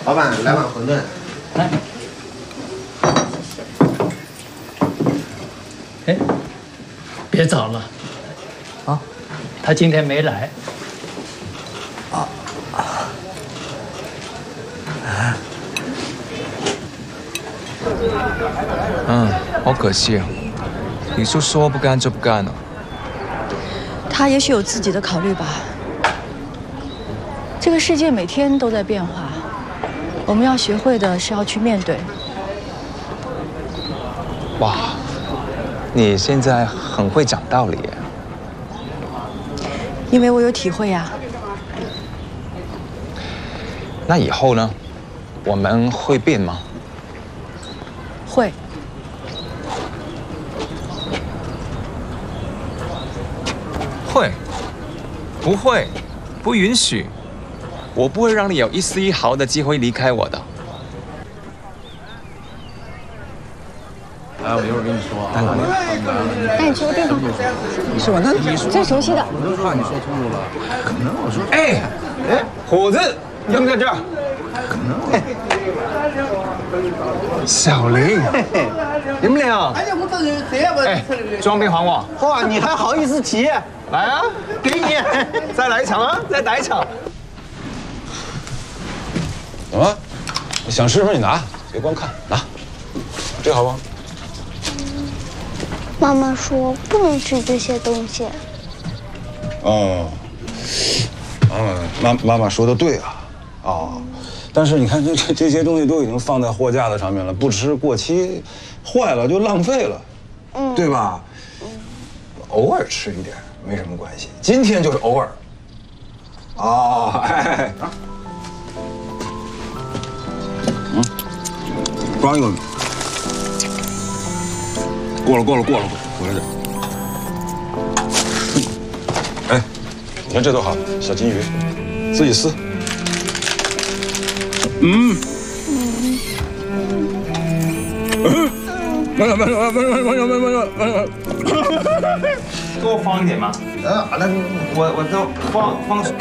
老板，来碗馄饨。 来。哎，别找了，啊，他今天没来。 好可惜啊！李叔说不干就不干了。 他也许有自己的考虑吧。这个世界每天都在变化，我们要学会的是要去面对。 哇，你现在很会讲道理耶。 因为我有体会呀。 那以后呢？我们会变吗？ 会。 会？不会？不允许！我不会让你有一丝一毫的机会离开我的。 来，我一会儿跟你说啊。 带你去个地方。 是吧？那你说最熟悉的。 我都怕你说秃噜了。可能我说。 哎，虎子，扔在这儿。 可能。 小林，你们俩。 哎呀，我这样吧。 哎，装逼还我。 哇，你还好意思提？ 来啊， 给你， 再来一场啊，再来一场。 怎么？想吃什么你拿，别光看，拿。这个好不好？ 妈妈说不能吃这些东西。 哦，妈妈说的对啊，哦，但是你看这些东西都已经放在货架子上面了，不吃过期坏了就浪费了，对吧？偶尔吃一点没什么关系，今天就是偶尔。哦，哎，装一个。过了，回来点。哎，你看这多好，小金鱼，自己撕。慢点， 给我放一点嘛。 那我都放。